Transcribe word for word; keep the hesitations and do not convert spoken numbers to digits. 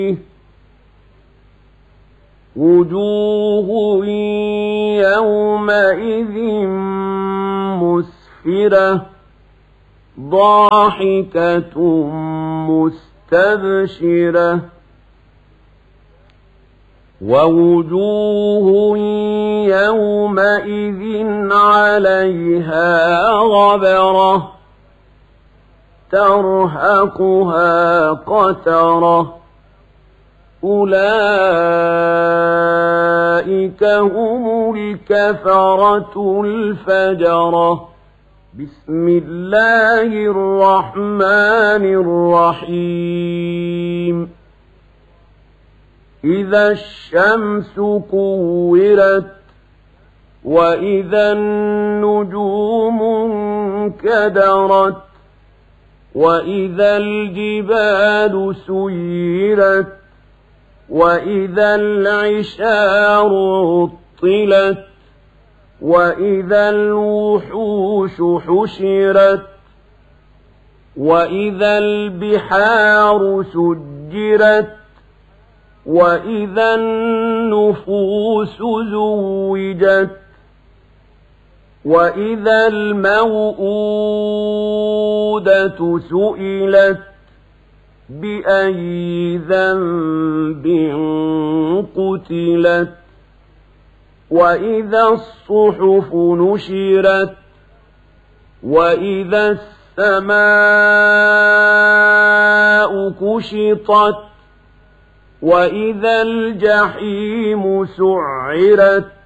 وجوه يومئذ مسفرة ضاحكة مستبشرة ووجوه يومئذ عليها غبرة ترهقها قترة أولئك هم الكفرة الفجرة. بسم الله الرحمن الرحيم. إذا الشمس كورت وإذا النجوم انكدرت وإذا الجبال سيرت وإذا العشار عطلت وإذا الوحوش حشرت وإذا البحار سجرت وإذا النفوس زوجت وإذا الموءودة سئلت بأي ذنب قتلت وإذا الصحف نشرت وإذا السماء كشطت وإذا الجحيم سعرت